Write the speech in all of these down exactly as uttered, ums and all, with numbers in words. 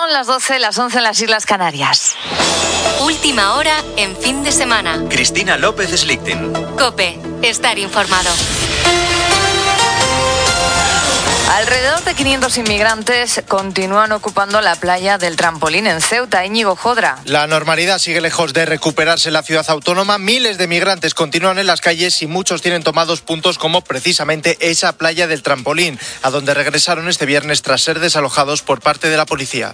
Son las doce, las once en las Islas Canarias. Última hora en fin de semana. Cristina López Slichting. COPE. Estar informado. Alrededor de quinientos inmigrantes continúan ocupando la playa del Trampolín en Ceuta. Íñigo Jodra. La normalidad sigue lejos de recuperarse en la ciudad autónoma. Miles de migrantes continúan en las calles y muchos tienen tomados puntos como precisamente esa playa del Trampolín, a donde regresaron este viernes tras ser desalojados por parte de la policía.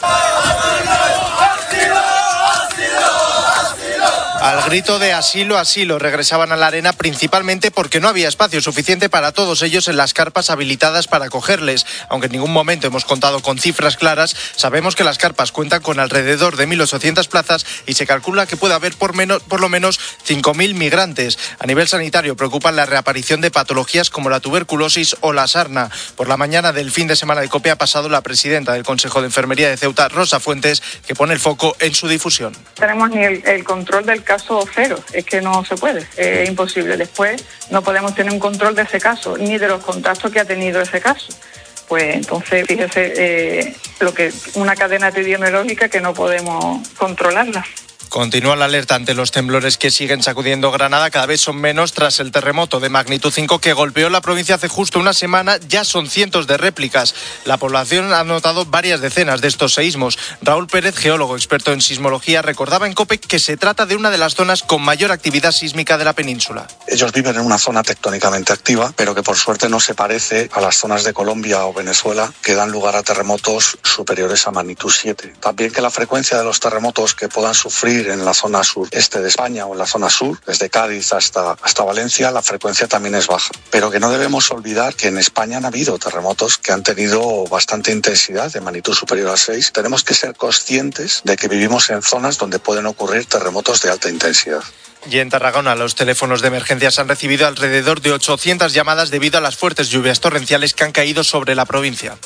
Al grito de asilo, asilo, regresaban a la arena principalmente porque no había espacio suficiente para todos ellos en las carpas habilitadas para acogerles. Aunque en ningún momento hemos contado con cifras claras, sabemos que las carpas cuentan con alrededor de mil ochocientas plazas y se calcula que puede haber por, menos, por lo menos cinco mil migrantes. A nivel sanitario preocupan la reaparición de patologías como la tuberculosis o la sarna. Por la mañana del fin de semana de COPE ha pasado la presidenta del Consejo de Enfermería de Ceuta, Rosa Fuentes, que pone el foco en su difusión. Tenemos ni el, el control del caso cero, es que no se puede, es imposible. Después no podemos tener un control de ese caso, ni de los contactos que ha tenido ese caso. Pues entonces, fíjese, eh, lo que una cadena epidemiológica que no podemos controlarla. Continúa la alerta ante los temblores que siguen sacudiendo Granada. Cada vez son menos tras el terremoto de magnitud cinco que golpeó la provincia hace justo una semana. Ya son cientos de réplicas. La población ha notado varias decenas de estos seísmos. Raúl Pérez, geólogo experto en sismología, recordaba en COPE que se trata de una de las zonas con mayor actividad sísmica de la península. Ellos viven en una zona tectónicamente activa, pero que por suerte no se parece a las zonas de Colombia o Venezuela que dan lugar a terremotos superiores a magnitud siete. También que la frecuencia de los terremotos que puedan sufrir en la zona sureste de España o en la zona sur, desde Cádiz hasta, hasta Valencia, la frecuencia también es baja. Pero que no debemos olvidar que en España han habido terremotos que han tenido bastante intensidad, de magnitud superior a seis. Tenemos que ser conscientes de que vivimos en zonas donde pueden ocurrir terremotos de alta intensidad. Y en Tarragona los teléfonos de emergencias han recibido alrededor de ochocientas llamadas debido a las fuertes lluvias torrenciales que han caído sobre la provincia.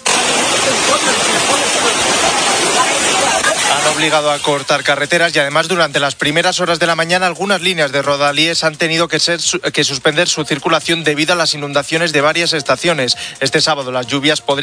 Han obligado a cortar carreteras y además durante las primeras horas de la mañana algunas líneas de rodalíes han tenido que, ser, que suspender su circulación debido a las inundaciones de varias estaciones. Este sábado las lluvias podrían